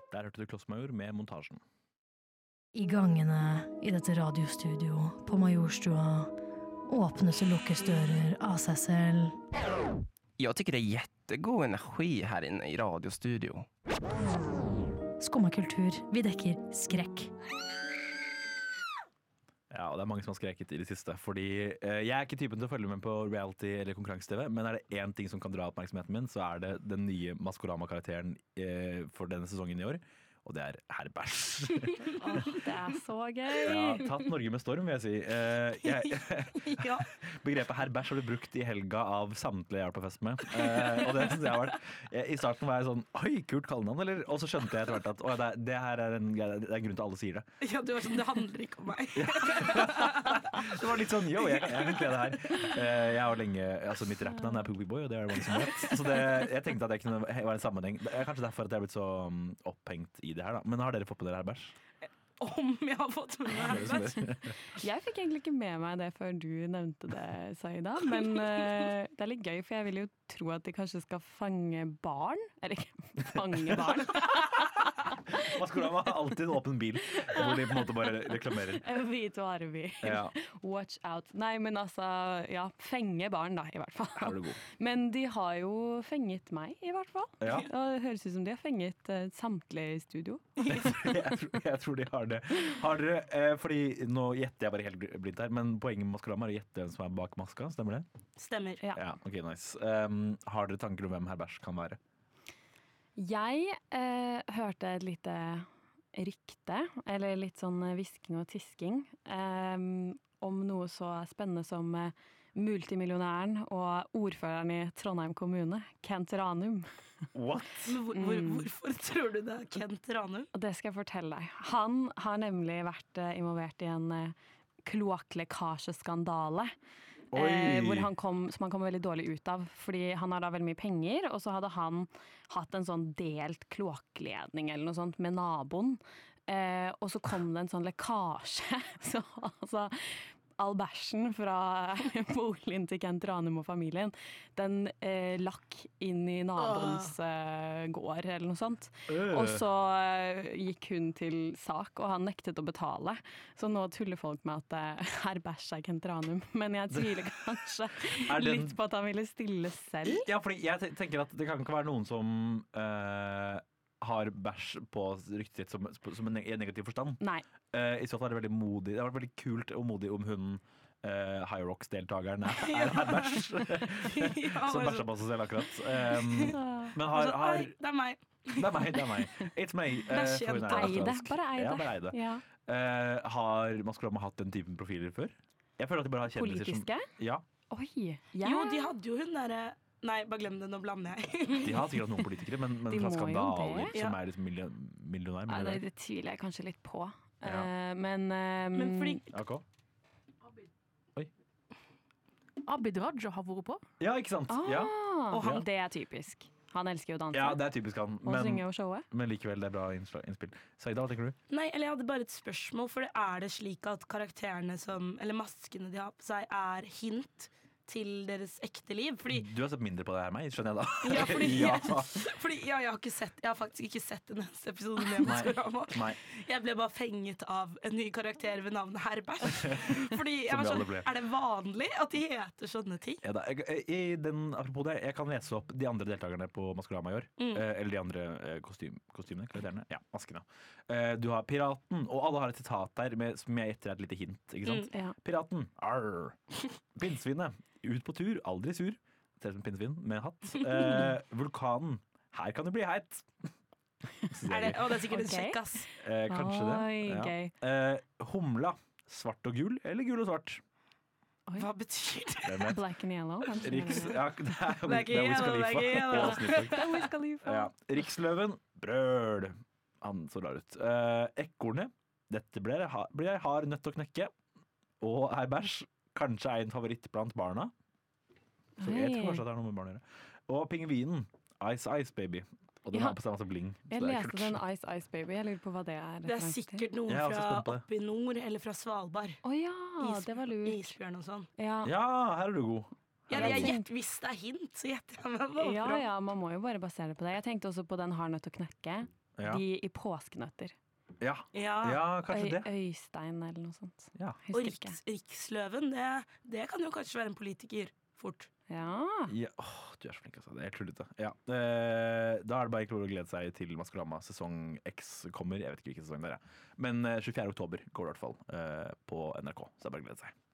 Der hørte du Klossmajor med montasjen. I gangene i dette radiostudio på Majorstua åpnes og lukkes dører av seg selv. Jag tycker det är jättegod energi här inne i radiostudio. Skumma kultur, vi dekker skrekk. Ja, og det er mange som har skreket i det siste. Fordi jeg er ikke typen til å følge med på reality eller konkurranse-TV, men er det én ting som kan dra oppmerksomheten min, så er det den nye Maskorama-karakteren for denne sesongen i år. Og det er Herr Bæsj. Det er så gøy! Ja, tatt Norge med storm, vil jeg si. Ja. Begrepet Herr Bæsj har blitt brukt i helga av samtlige jeg har vært på fest med. Og det synes jeg har vært I starten var jeg sånn oi, kult kallenavn, eller? Og så skjønte jeg etter hvert at det her er en grunn til alle sier det. Ja, du var sånn, det handler ikke om meg. Det var litt sånn, jo, jeg kan kle det her. Jeg har lenge, altså mitt rappnavn er Poopy Boy, og det er det mange som vet. Så jeg tenkte at det kunne være en sammenheng. Det er kanskje derfor at jeg har blitt så opphengt i det her da. Men har dere fått på dere Herr Bæsj? Om jeg har fått med meg Herr Bæsj? Jeg fikk egentlig ikke med meg det før du nevnte det, Saida. Men det er litt gøy, for jeg vil jo tro at de kanskje skal fange barn. Eller ikke fange barn. Maskorama har alltid en åpen bil hvor de på en måte bare reklamerer. Hvit vareby. Ja. Watch out. Nei, men altså, ja, fenge barn da, i hvert fall. Her er du god. Men de har jo fenget meg, i hvert fall. Ja. Og det høres ut som de har fenget samtlige i studio. jeg tror de har det. Har dere, fordi nå gjetter jeg bare helt blindt her, men poenget med Maskorama er å gjette hvem som er bak maska, stemmer det? Stemmer. Ja. Ok, nice. Har dere tanker om hvem Herr Bæsj kan være? Jeg hørte et lite rykte, eller litt sånn hvisking og tisking, om noe så spennende som multimillionæren og ordføreren i Trondheim kommune, Kent Ranum. What? Hvorfor tror du det er Kent Ranum? Og det skal jeg fortelle deg. Han har nemlig vært involvert i en kloakklekkasjeskandale. Som han kom veldig dårlig ut av, fordi han har da veldig mye penger, og så hadde han hatt en sånn delt kloakkledning eller noe sånt med naboen, og så kom det en sånn lekkasje, så altså all bæsjen fra boligen til Kent Ranum og familien, den lakk inn i naboens gård eller noe sånt. Og så gikk hun til sak, og han nektet å betale. Så nå tuller folk med at Herr Bæsj er Kent Ranum, men jeg tviler kanskje litt på at han ville stille selv. Ja, fordi jeg tenker at det kan ikke være noen som har bæsj på ryktet sitt som en negativ forstand. Nei. I så fall er det veldig modig. Det har vært veldig kult og modig om hun High Rocks-deltakeren er bæsj. Som bæsjer på seg selv akkurat. Men har det er meg. Det er meg. It's me. Bare eide. Ja. Har Maskorama hatt den typen profiler før? Jeg føler at de bare har kjendiser som... Politiske? Ja. Oi. Jo, de hadde jo hun der... Nei, bare glem det, nå blander jeg. De har sikkert noen politikere, men fra skandaler som er liksom millionær. Ja, det tviler jeg kanskje litt på. Ja. Men fordi... Okay. Abid Raja har vært på. Ja, ikke sant? Ja. Og det er typisk. Han elsker jo å danse. Ja, det er typisk han. Og synge og showe. Men likevel, det er bra innspill. Saida, hva tenker du? Nei, eller jeg hadde bare et spørsmål, for er det slik at karakterene eller maskene de har på seg er hint til deres ekte liv? Fordi, du har sett mindre på det her meg, skjønner jeg da. Ja, fordi jeg har faktisk ikke sett en eneste episode med Maskorama. Jeg ble bare fenget av en ny karakter ved navnet Herr Bæsj. Fordi jeg var sånn, er det vanlig at de heter sånne ting? Ja, apropos det, jeg kan lese opp de andre deltakerne på Maskorama i år. Eller de andre kostymene, karakterene. Ja, maskene. Du har Piraten, og alle har et sitat der som jeg gjetter er et lite hint, ikke sant? Ja. Piraten, arr. Pinnsvinet, ut på tur, aldri sur. Ser ut som pinnsvin med hatt. Vulkanen, her kan det bli heit. Det er sikkert en sjekk, ass. Kanskje det. Ja. Humla, svart og gul, eller gul og svart? Hva betyr det? Black and yellow. Det er Wiz Khalifa. Riksløven, brøl. Han så rar ut. Ekornet, dette blir jeg hard nødt til å knekke. Og Herr Bæsj, kanskje er en favoritt blant barna. Så jeg tror kanskje at det er noe med barna å gjøre. Og pingvinen, Ice Ice Baby. Og den har på seg masse bling. Jeg leste den Ice Ice Baby, jeg lurer på hva det er. Det er sikkert noe fra oppe i nord, eller fra Svalbard. Det var lurt. Isbjørn og sånn. Ja, her er du god. Hvis det er hint, så gjetter jeg meg. Ja, man må jo bare basere det på det. Jeg tenkte også på den Har nødt til å knekke. De i påskenøtter. Ja, kanskje det. Øystein eller noe sånt. Ja. Og Riksløven, det kan jo kanskje være en politiker fort. Ja. Du er så flink, altså. Det er helt tullete. Ja. Da er det bare ikke å glede seg til Maskorama sesong X kommer. Jeg vet ikke hvilken sesong det er. Men 24. oktober går det i hvert fall på NRK, så det er bare å glede seg.